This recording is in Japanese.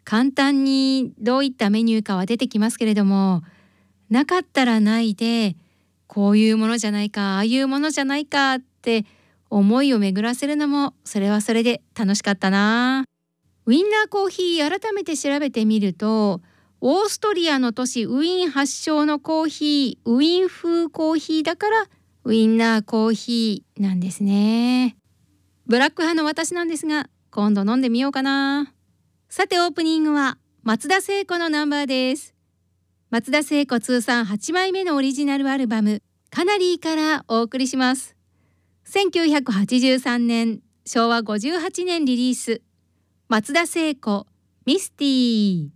簡単にどういったメニューかは出てきますけれども、なかったらないで、こういうものじゃないか、ああいうものじゃないかって思いを巡らせるのも、それはそれで楽しかったな。ウインナーコーヒー、改めて調べてみると、オーストリアの都市ウィーン発祥のコーヒー、ウィーン風コーヒーだからウインナーコーヒーなんですね。ブラック派の私なんですが、今度飲んでみようかな。さてオープニングは松田聖子のナンバーです。松田聖子通算8枚目のオリジナルアルバムカナリーからお送りします。1983年昭和58年リリース、松田聖子ミスティー。